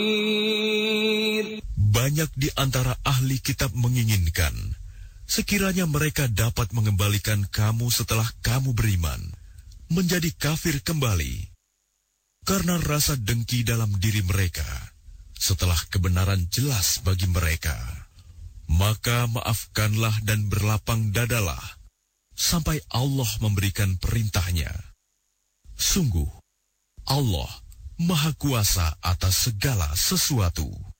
Banyak di antara ahli kitab menginginkan, sekiranya mereka dapat mengembalikan kamu setelah kamu beriman, menjadi kafir kembali. Karena rasa dengki dalam diri mereka, setelah kebenaran jelas bagi mereka, maka maafkanlah dan berlapang dadalah, sampai Allah memberikan perintahnya. Sungguh, Allah Maha Kuasa atas segala sesuatu.